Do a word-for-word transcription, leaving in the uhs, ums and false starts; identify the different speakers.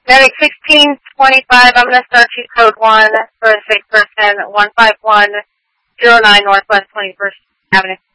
Speaker 1: Medic sixteen twenty-five, I'm going to start you code one for a sick person, one five one zero nine Northwest twenty-first Avenue.